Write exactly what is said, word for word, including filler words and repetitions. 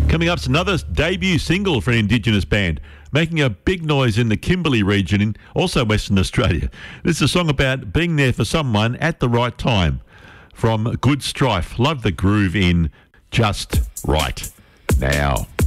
Coming up's another debut single for an Indigenous band, making a big noise in the Kimberley region in also Western Australia. This is a song about being there for someone at the right time. From Good Strife, love the groove in Just Right Now.